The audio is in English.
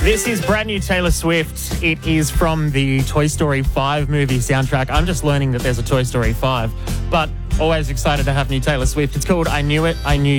This is brand new Taylor Swift. It is from the Toy Story 5 movie soundtrack. I'm just learning that there's a Toy Story 5, but always excited to have new Taylor Swift. It's called I Knew It, I Knew